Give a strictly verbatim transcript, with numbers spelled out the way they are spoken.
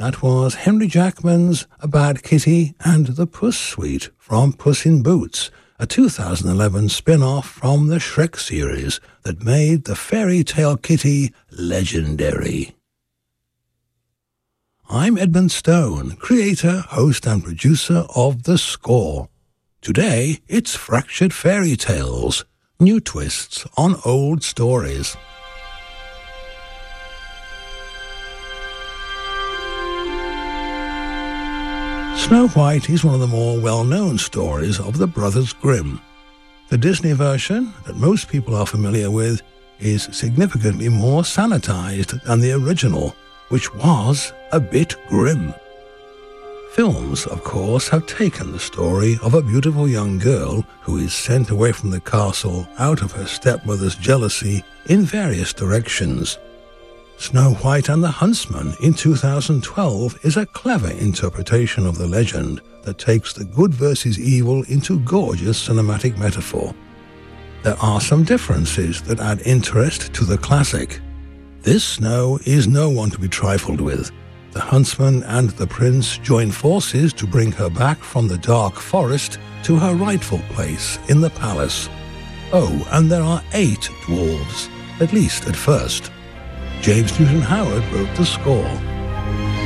That was Henry Jackman's A Bad Kitty and the Puss Suite from Puss in Boots, a two thousand eleven spin-off from the Shrek series that made the fairy tale kitty legendary. I'm Edmund Stone, creator, host and producer of The Score. Today, it's Fractured Fairy Tales, new twists on old stories. Snow White is one of the more well-known stories of the Brothers Grimm. The Disney version, that most people are familiar with, is significantly more sanitized than the original, which was a bit grim. Films, of course, have taken the story of a beautiful young girl who is sent away from the castle out of her stepmother's jealousy in various directions. Snow White and the Huntsman in two thousand twelve is a clever interpretation of the legend that takes the good versus evil into gorgeous cinematic metaphor. There are some differences that add interest to the classic. This Snow is no one to be trifled with. The huntsman and the prince join forces to bring her back from the dark forest to her rightful place in the palace. Oh, and there are eight dwarves, at least at first. James Newton Howard wrote the score.